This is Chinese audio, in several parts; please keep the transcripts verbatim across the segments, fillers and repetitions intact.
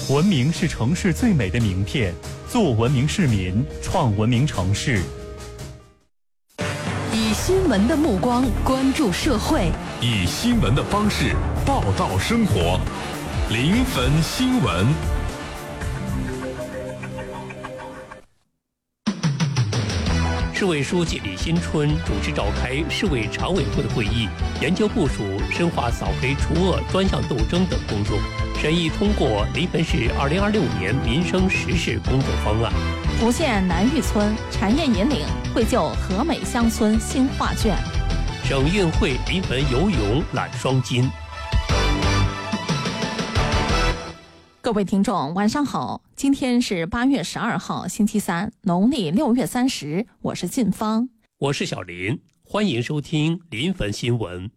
文明是城市最美的名片，做文明市民，创文明城市。 以新闻的目光关注社会， 以新闻的方式报道生活。临汾新闻。 市委书记李新春主持召开市委常委会的会议，研究部署深化扫黑除恶专项斗争等工作，审议通过临汾市二零二六年民生实事工作方案。 福县南峪村产业引领绘就和美乡村新画卷。 省运会临汾游泳揽双金。 各位听众晚上好，今天是八月十二号星期三，农历六月三十，我是晋芳， 我是小林，欢迎收听临汾新闻。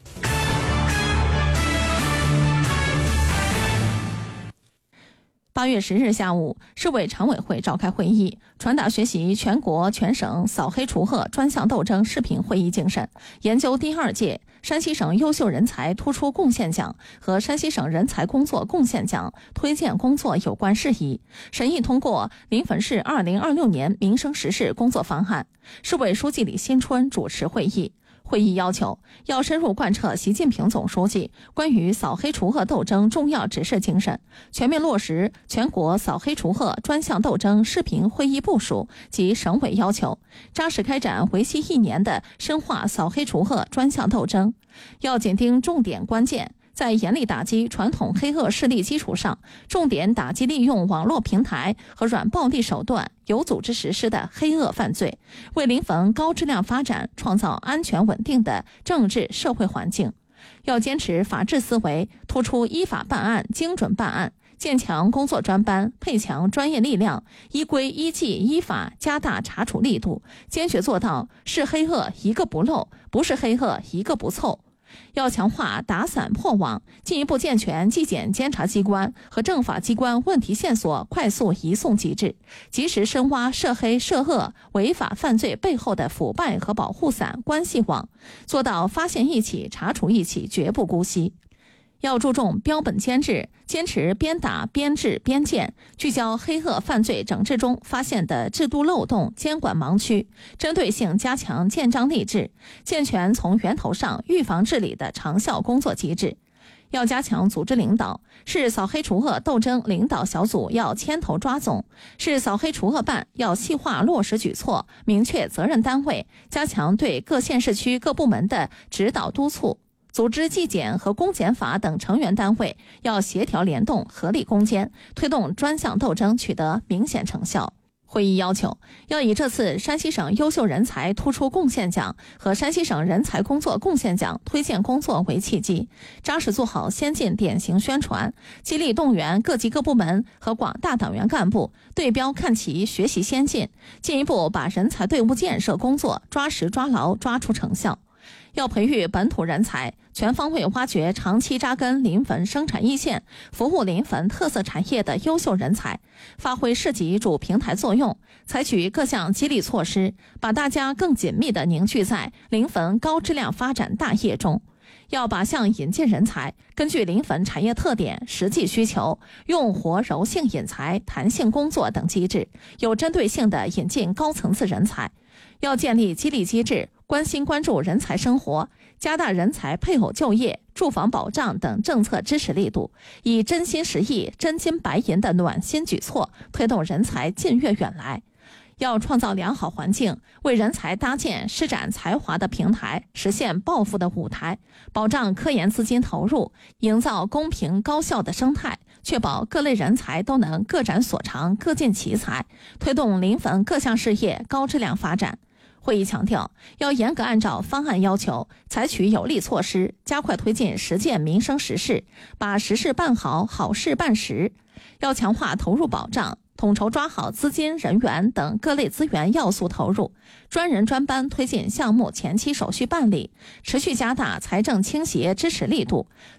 八月十日下午，市委常委会召开会议，传达学习全国全省扫黑除恶专项斗争视频会议精神，研究第二届山西省优秀人才突出贡献奖和山西省人才工作贡献奖推荐工作有关事宜，审议通过临汾市二零二六年民生实事工作方案。市委书记李新春主持会议。会议要求，要深入贯彻习近平总书记关于扫黑除恶斗争重要指示精神，全面落实全国扫黑除恶专项斗争视频会议部署及省委要求，扎实开展为期一年的深化扫黑除恶专项斗争。要紧盯重点关键，在严厉打击传统黑恶势力基础上，重点打击利用网络平台和软暴力手段有组织实施的黑恶犯罪，为临汾高质量发展创造安全稳定的政治社会环境。要坚持法治思维，突出依法办案、精准办案，建强工作专班，配强专业力量，依规依纪依法加大查处力度，坚决做到是黑恶一个不漏，不是黑恶一个不凑。要强化打散破网，进一步健全纪检监察机关和政法机关问题线索快速移送机制，及时深挖涉黑涉恶违法犯罪背后的腐败和保护伞关系网，做到发现一起查处一起，绝不姑息。要注重标本兼治，坚持边打边治边建，聚焦黑恶犯罪整治中发现的制度漏洞、监管盲区，针对性加强建章立制，健全从源头上预防治理的长效工作机制。要加强组织领导，市扫黑除恶斗争领导小组要牵头抓总，市扫黑除恶办要细化落实举措，明确责任单位，加强对各县市区各部门的指导督促。组织纪检和公检法等成员单位要协调联动，合力攻坚，推动专项斗争取得明显成效。会议要求，要以这次山西省优秀人才突出贡献奖和山西省人才工作贡献奖推荐工作为契机，扎实做好先进典型宣传，激励动员各级各部门和广大党员干部对标看齐，学习先进，进一步把人才队伍建设工作抓实抓牢，抓出成效。要培育本土人才，全方位挖掘长期扎根临汾生产一线、服务临汾特色产业的优秀人才，发挥市级主平台作用，采取各项激励措施，把大家更紧密地凝聚在临汾高质量发展大业中。要靶向引进人才，根据临汾产业特点、实际需求，用活柔性引才、弹性工作等机制，有针对性地引进高层次人才。要建立激励机制，关心关注人才生活，加大人才配偶就业、住房保障等政策支持力度，以真心实意、真金白银的暖心举措，推动人才近悦远来。要创造良好环境，为人才搭建施展才华的平台，实现抱负的舞台，保障科研资金投入，营造公平高效的生态，确保各类人才都能各展所长、各尽其才，推动临汾各项事业高质量发展。会议强调，要严格按照方案要求，采取有力措施，加快推进实践民生实事，把实事办好，好事办实。要强化投入保障，统筹抓好资金、人员等各类资源要素投入，专人专班推进项目前期手续办理，持续加大财政倾斜支持力度，